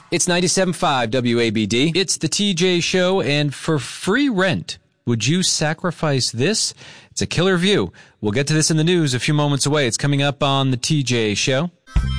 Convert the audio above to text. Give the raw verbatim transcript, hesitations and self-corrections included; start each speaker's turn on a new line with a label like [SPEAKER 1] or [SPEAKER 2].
[SPEAKER 1] It's ninety-seven point five W A B D. It's the T J Show, and for free rent, would you sacrifice this? It's a killer view. We'll get to this in the news a few moments away. It's coming up on the T J Show.